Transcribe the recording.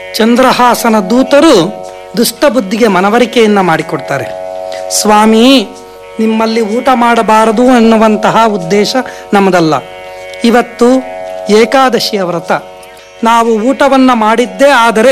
ಚಂದ್ರಹಾಸನ ದೂತರು ದುಷ್ಟಬುದ್ಧಿಗೆ ಮನವರಿಕೆಯನ್ನು ಮಾಡಿಕೊಡ್ತಾರೆ. ಸ್ವಾಮಿ, ನಿಮ್ಮಲ್ಲಿ ಊಟ ಮಾಡಬಾರದು ಎನ್ನುವಂತಹ ಉದ್ದೇಶ ನಮ್ಮದಲ್ಲ. ಇವತ್ತು ಏಕಾದಶಿಯ ವ್ರತ. ನಾವು ಊಟವನ್ನು ಮಾಡಿದ್ದೇ ಆದರೆ